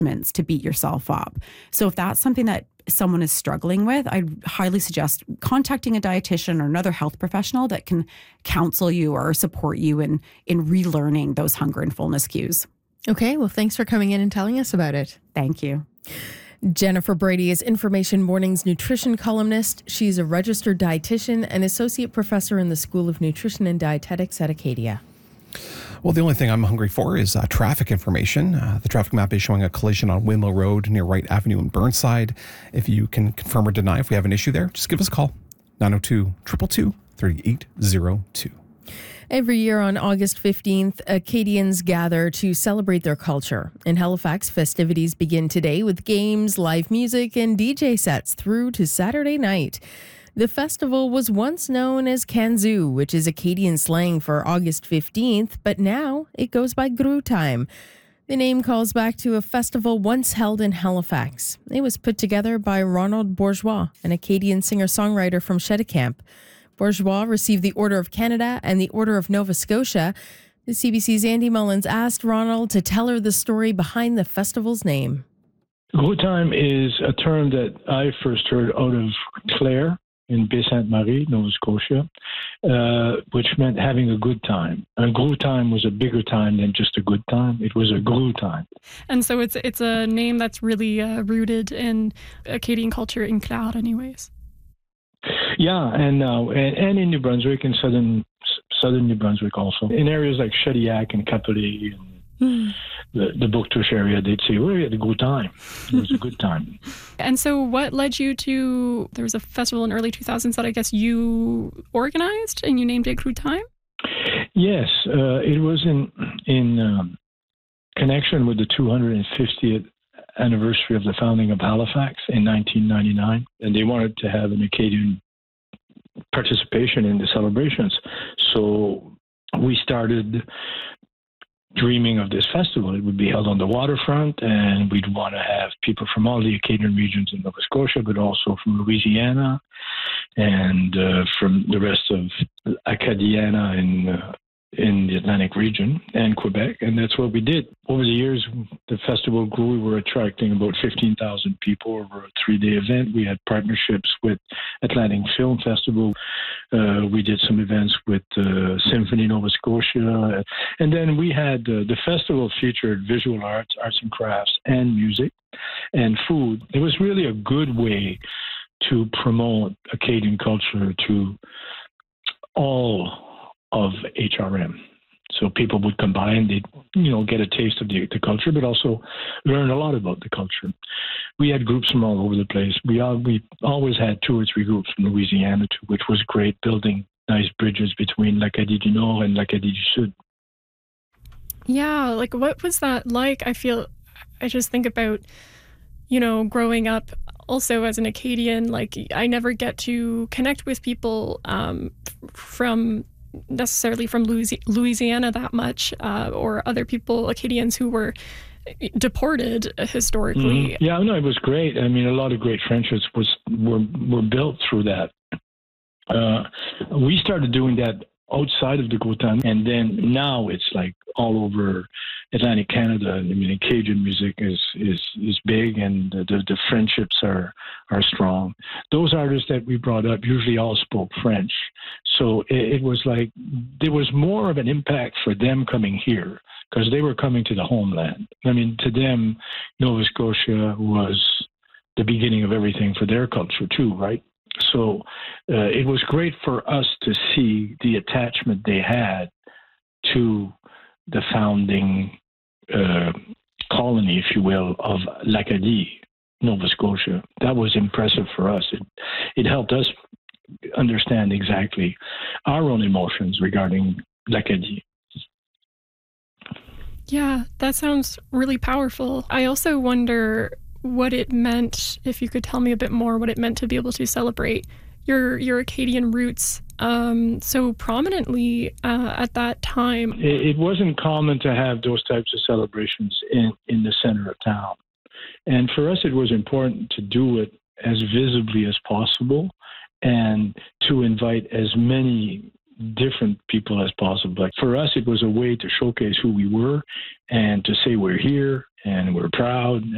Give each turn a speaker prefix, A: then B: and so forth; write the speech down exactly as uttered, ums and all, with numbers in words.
A: to beat yourself up. So if that's something that someone is struggling with, I'd highly suggest contacting a dietitian or another health professional that can counsel you or support you in, in relearning those hunger and fullness cues.
B: Okay, well, thanks for coming in and telling us about it.
A: Thank you.
B: Jennifer Brady is Information Morning's nutrition columnist. She's a registered dietitian and associate professor in the School of Nutrition and Dietetics at Acadia.
C: Well, the only thing I'm hungry for is uh, traffic information. Uh, the traffic map is showing a collision on Windmill Road near Wright Avenue in Burnside. If you can confirm or deny if we have an issue there, just give us a call. nine oh two, two two two, three eight oh two.
B: Every year on August fifteenth, Acadians gather to celebrate their culture. In Halifax, festivities begin today with games, live music, and D J sets through to Saturday night. The festival was once known as Kanzu, which is Acadian slang for August fifteenth, but now it goes by Grue Time. The name calls back to a festival once held in Halifax. It was put together by Ronald Bourgeois, an Acadian singer-songwriter from Cheticamp. Bourgeois received the Order of Canada and the Order of Nova Scotia. The C B C's Andy Mullins asked Ronald to tell her the story behind the festival's name.
D: Grue Time is a term that I first heard out of Clare in Baie-Sainte-Marie, Nova Scotia, uh, which meant having a good time. A Grue Time was a bigger time than just a good time. It was a Grue Time.
E: And so it's it's a name that's really uh, rooted in Acadian culture in Clare anyways.
D: Yeah, and, uh, and and in New Brunswick, in southern southern New Brunswick also. In areas like Shediac and Kapolei and mm. the, the Bouctouche area, they'd say, well, we had a good time. It was a good time.
E: And so what led you to, there was a festival in early two thousands that I guess you organized and you named it Grue Time?
D: Yes, uh, it was in, in um, connection with the two hundred fiftieth anniversary of the founding of Halifax in nineteen ninety-nine, and they wanted to have an Acadian participation in the celebrations. So we started dreaming of this festival. It would be held on the waterfront, and we'd want to have people from all the Acadian regions in Nova Scotia, but also from Louisiana and uh, from the rest of Acadiana in uh, in the Atlantic region and Quebec, and that's what we did. Over the years, the festival grew. We were attracting about fifteen thousand people over a three-day event. We had partnerships with Atlantic Film Festival. Uh, we did some events with uh, Symphony Nova Scotia. And then we had, uh, the festival featured visual arts, arts and crafts, and music, and food. It was really a good way to promote Acadian culture to all of H R M. So people would come by and they'd, you know, get a taste of the, the culture, but also learn a lot about the culture. We had groups from all over the place. We all, we always had two or three groups from Louisiana, too, which was great, building nice bridges between l'Acadie du Nord and l'Acadie du Sud.
E: Yeah, like what was that like? I feel, I just think about, you know, growing up also as an Acadian, like I never get to connect with people um, from necessarily from Louisiana that much, uh, or other people, Acadians who were deported historically.
D: Mm-hmm. Yeah, no, it was great. I mean, a lot of great friendships was were were built through that. Uh, we started doing that outside of the Grue Time, and then now it's like all over Atlantic Canada. I mean, Cajun music is is is big, and the, the the friendships are are strong. Those artists that we brought up usually all spoke French, so it, it was like there was more of an impact for them coming here because they were coming to the homeland. I mean, to them, Nova Scotia was the beginning of everything for their culture too, right? So uh, it was great for us to see the attachment they had to the founding uh, colony, if you will, of l'Acadie, Nova Scotia. That was impressive for us. It, it helped us understand exactly our own emotions regarding l'Acadie.
E: Yeah, that sounds really powerful. I also wonder what it meant, if you could tell me a bit more, what it meant to be able to celebrate your your Acadian roots um, so prominently uh, at that time.
D: It, it wasn't common to have those types of celebrations in, in the center of town. And for us, it was important to do it as visibly as possible and to invite as many different people as possible. Like for us, it was a way to showcase who we were and to say we're here and we're proud.